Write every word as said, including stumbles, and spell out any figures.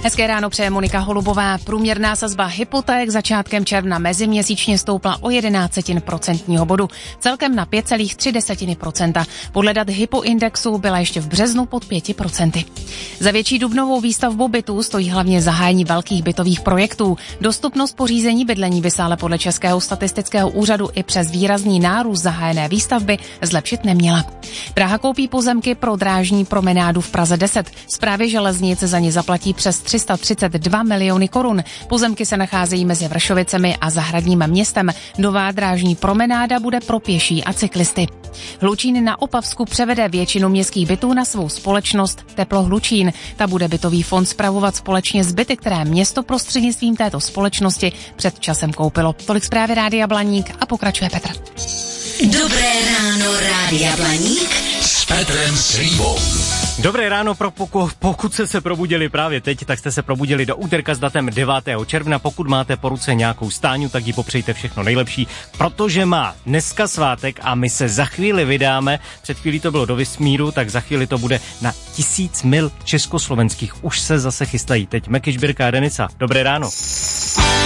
Hezké ráno přeje Monika Holubová. Průměrná sazba hypoték začátkem června meziměsíčně stoupla o jedenáct procentního bodu, celkem na pět celá tři procenta. Podle dat Hypoindexu byla ještě v březnu pod pěti procenty. Za větší dubnovou výstavbu bytů stojí hlavně zahájení velkých bytových projektů. Dostupnost pořízení bydlení by se ale podle Českého statistického úřadu i přes výrazný nárůst zahájené výstavby zlepšit neměla. Praha koupí pozemky pro drážní promenádu v Praze deset. Správě železnic za ně zaplatí přes tři sta třicet dva miliony korun. Pozemky se nacházejí mezi Vršovicemi a Zahradním městem. Nová drážní promenáda bude pro pěší a cyklisty. Hlučín na Opavsku převede většinu městských bytů na svou společnost Teplo Hlučín. Ta bude bytový fond spravovat společně s byty, které město prostřednictvím této společnosti před časem koupilo. Tolik zprávy Rádia Blaník a pokračuje Petr. Dobré ráno, Rádia Blaník s Petrem Slívou. Dobré ráno, pro poku, pokud jste se probudili právě teď, tak jste se probudili do úterka s datem devátého června. Pokud máte po ruce nějakou stáňu, tak jí popřejte všechno nejlepší, protože má dneska svátek a my se za chvíli vydáme. Před chvílí to bylo do vesmíru, tak za chvíli to bude na tisíc mil československých. Už se zase chystají. Teď Meky, Žbírka a Denica. Dobré ráno.